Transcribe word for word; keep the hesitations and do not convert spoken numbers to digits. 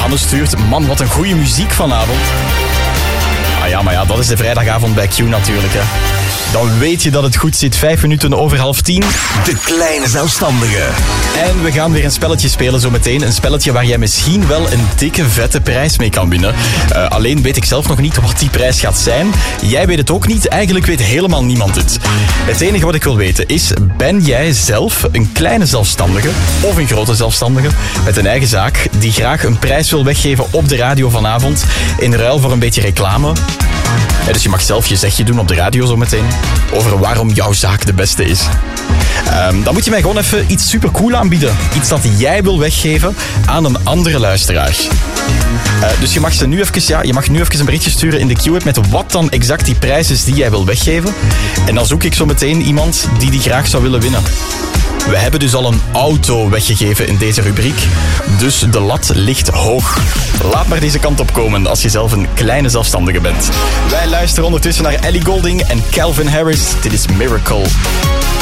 Anne stuurt, man, wat een goede muziek vanavond. Ah ja, maar ja, dat is de vrijdagavond bij Q natuurlijk, hè. Dan weet je dat het goed zit. Vijf minuten over half tien. De Kleine Zelfstandige. En we gaan weer een spelletje spelen zometeen. Een spelletje waar jij misschien wel een dikke, vette prijs mee kan winnen. Uh, alleen weet ik zelf nog niet wat die prijs gaat zijn. Jij weet het ook niet. Eigenlijk weet helemaal niemand het. Het enige wat ik wil weten is, ben jij zelf een kleine zelfstandige of een grote zelfstandige met een eigen zaak die graag een prijs wil weggeven op de radio vanavond in ruil voor een beetje reclame? Ja, dus je mag zelf je zegje doen op de radio zometeen over waarom jouw zaak de beste is. Um, dan moet je mij gewoon even iets supercool aanbieden. Iets dat jij wil weggeven aan een andere luisteraar. Uh, dus je mag, ze nu even, ja, je mag nu even een berichtje sturen in de Q-app met wat dan exact die prijs is die jij wil weggeven. En dan zoek ik zo meteen iemand die die graag zou willen winnen. We hebben dus al een auto weggegeven in deze rubriek. Dus de lat ligt hoog. Laat maar deze kant op komen als je zelf een kleine zelfstandige bent. Wij luisteren ondertussen naar Ellie Goulding en Calvin Harris. Dit is Miracle.